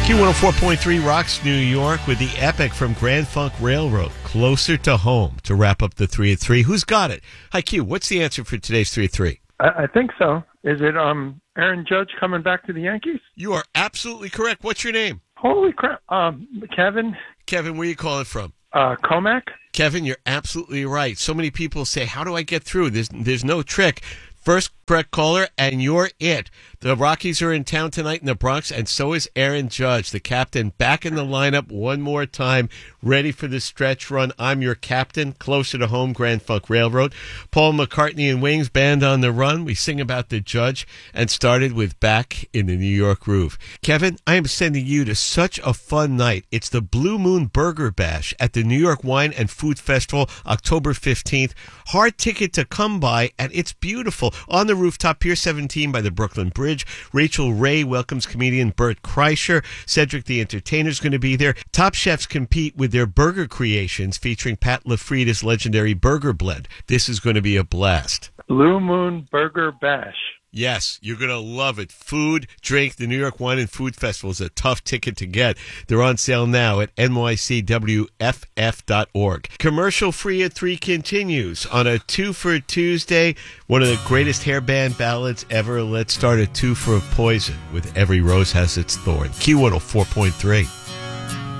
Q104.3 rocks New York with the epic from Grand Funk Railroad, Closer to Home, to wrap up the 3 at 3. Who's got it? Hi, Q. What's the answer for today's 3 at 3? I think so. Is it Aaron Judge coming back to the Yankees? You are absolutely correct. What's your name? Holy crap. Kevin? Kevin, where are you calling from? Comac? Kevin, you're absolutely right. So many people say, how do I get through? There's no trick. First correct caller, and you're it. The Rockies are in town tonight in the Bronx, and so is Aaron Judge, the captain, back in the lineup one more time, ready for the stretch run. I'm your captain, Closer to Home, Grand Funk Railroad. Paul McCartney and Wings, Band on the Run. We sing about the Judge and started with Back in the New York Groove. Kevin, I am sending you to such a fun night. It's the Blue Moon Burger Bash at the New York Wine and Food Festival, October 15th. Hard ticket to come by, and it's beautiful. On the rooftop, Pier 17 by the Brooklyn Bridge. Rachel Ray welcomes comedian Bert Kreischer. Cedric the Entertainer's going to be there. Top chefs compete with their burger creations featuring Pat LaFrieda's legendary burger blend. This is going to be a blast. Blue Moon Burger Bash. Yes, you're going to love it. Food, drink, the New York Wine and Food Festival is a tough ticket to get. They're on sale now at nycwff.org. Commercial free at 3 continues on a 2 for Tuesday. One of the greatest hairband ballads ever. Let's start a 2 for Poison with Every Rose Has Its Thorn. Q104.3.